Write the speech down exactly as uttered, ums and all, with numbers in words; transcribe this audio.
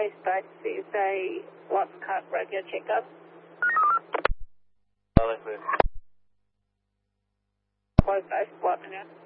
Bay States is a lost cut radio checkup. Alex, Close base, what now?